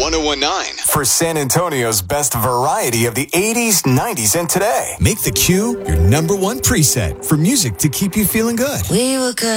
1019. For San Antonio's best variety of the 80s, 90s, and today. Make the Q your number one preset for music to keep you feeling good. We were good.